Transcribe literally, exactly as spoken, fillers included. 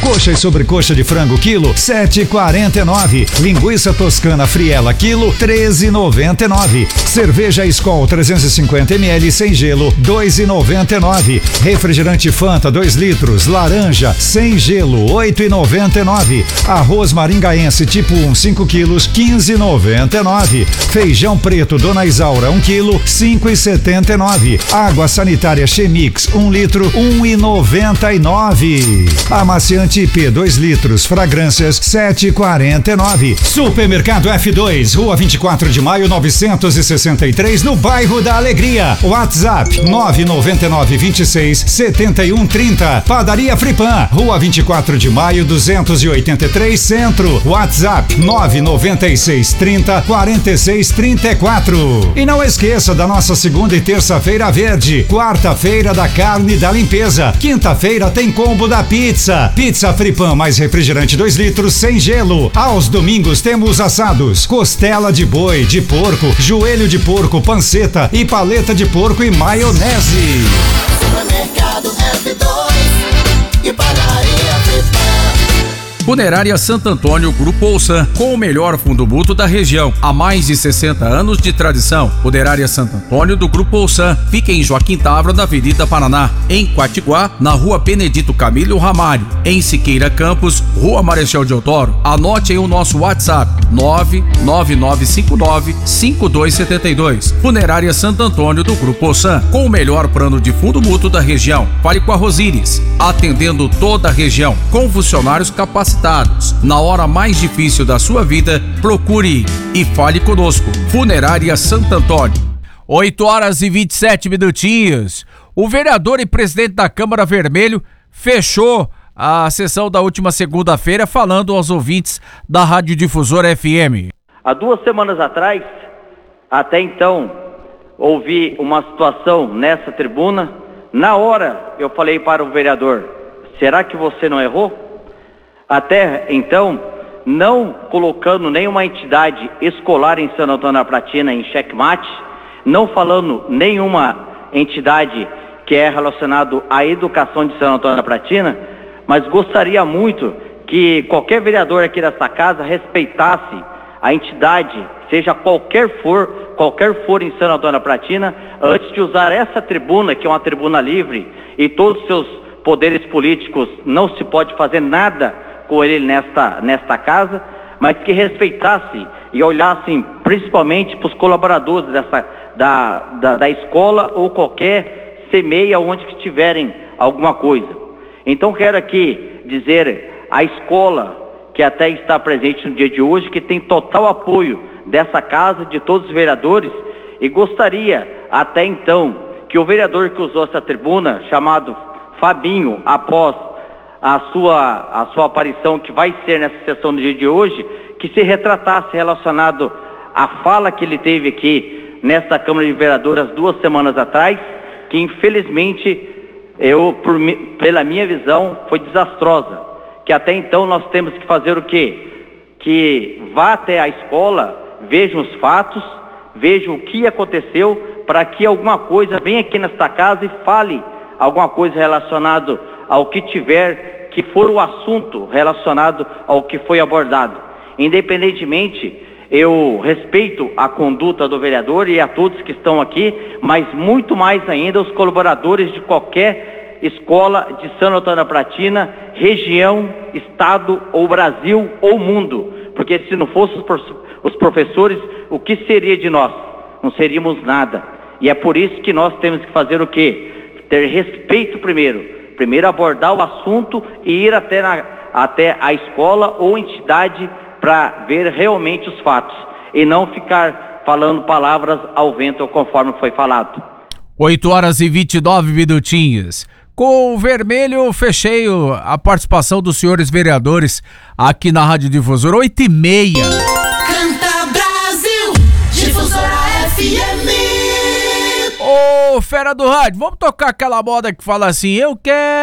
Coxa e sobrecoxa de frango quilo sete e quarenta e nove. Linguiça toscana friela quilo treze e noventa e nove. Cerveja Skol trezentos e cinquenta mililitros sem gelo dois e noventa e nove. Refrigerante Fanta dois litros laranja sem gelo oito e noventa e nove. Arroz maringaense tipo um cinco quilos quinze e noventa e nove. Feijão preto Dona Isaura um quilo cinco e setenta e nove. Água sanitária Chemix um litro um e noventa e nove. Amaciante I P dois litros fragrâncias sete e quarenta e nove. Supermercado F dois, Rua vinte e quatro de maio novecentos e sessenta e três, no bairro da Alegria. WhatsApp nove nove nove vinte e seis setenta e um trinta. Padaria Fripan, Rua vinte e quatro de maio duzentos e oitenta e três, Centro. WhatsApp nove nove seis trinta quarenta e seis trinta e quatro. E não esqueça da nossa segunda e terça-feira verde. Quarta-feira da carne e da limpeza. Quinta-feira tem combo da pizza. Pizza Fripan mais refrigerante dois litros sem gelo. Aos domingos temos assados, costela de boi, de porco, joelho de porco, panceta e paleta de porco e maionese. Supermercado F dois e Padaria Fripan. Funerária Santo Antônio Grupo Ouçan, com o melhor fundo mútuo da região, há mais de sessenta anos de tradição. Funerária Santo Antônio do Grupo Ouçan, fica em Joaquim Távora, na Avenida Paraná, em Quatiguá, na Rua Benedito Camilo Ramalho, em Siqueira Campos, Rua Marechal Deodoro. Anote aí o nosso WhatsApp, nove nove nove cinco nove cinco dois sete dois. Funerária Santo Antônio do Grupo Ouçan, com o melhor plano de fundo mútuo da região. Fale com a Rosíris, atendendo toda a região, com funcionários capacitados. Na hora mais difícil da sua vida, procure e fale conosco. Funerária Santo Antônio. oito horas e vinte e sete minutinhos. O vereador e presidente da Câmara Vermelho fechou a sessão da última segunda-feira falando aos ouvintes da Rádio Difusora F M. Há duas semanas atrás, até então, houve uma situação nessa tribuna. Na hora, eu falei para o vereador, será que você não errou? Até então, não colocando nenhuma entidade escolar em Santo Antônio da Platina em xeque-mate, não falando nenhuma entidade que é relacionado à educação de Santo Antônio da Platina, mas gostaria muito que qualquer vereador aqui dessa casa respeitasse a entidade, seja qualquer for, qualquer for em Santo Antônio da Platina, antes de usar essa tribuna, que é uma tribuna livre, e todos os seus poderes políticos, não se pode fazer nada com ele nesta, nesta casa, mas que respeitasse e olhassem principalmente para os colaboradores dessa, da, da, da escola ou qualquer semeia onde que tiverem alguma coisa. Então quero aqui dizer à escola que até está presente no dia de hoje, que tem total apoio dessa casa, de todos os vereadores, e gostaria até então que o vereador que usou essa tribuna, chamado Fabinho, após a sua, a sua aparição, que vai ser nessa sessão do dia de hoje, que se retratasse relacionado à fala que ele teve aqui nesta Câmara de Vereadores duas semanas atrás, que infelizmente, eu, por, pela minha visão, foi desastrosa. Que até então nós temos que fazer o quê? Que vá até a escola, veja os fatos, veja o que aconteceu, para que alguma coisa venha aqui nesta casa e fale alguma coisa relacionada ao que tiver, que for o assunto relacionado ao que foi abordado. Independentemente, eu respeito a conduta do vereador e a todos que estão aqui, mas muito mais ainda os colaboradores de qualquer escola de Santo Antônio da Platina, região, estado ou Brasil ou mundo. Porque se não fossem os professores, o que seria de nós? Não seríamos nada. E é por isso que nós temos que fazer o quê? Ter respeito primeiro. Primeiro abordar o assunto e ir até, na, até a escola ou entidade para ver realmente os fatos. E não ficar falando palavras ao vento conforme foi falado. oito horas e vinte e nove minutinhos. Com o vermelho, fechei a participação dos senhores vereadores aqui na Rádio Difusora, oito e meia. Canta Brasil, Difusora F M. Ô, fera do rádio, vamos tocar aquela moda que fala assim, eu quero...